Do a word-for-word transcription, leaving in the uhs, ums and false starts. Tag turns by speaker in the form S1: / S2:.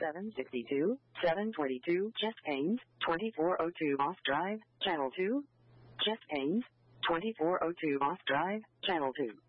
S1: seven sixty-two, seven twenty-two, chest pains, twenty-four oh two off drive, channel two. Chest pains, twenty-four oh two off drive, channel two.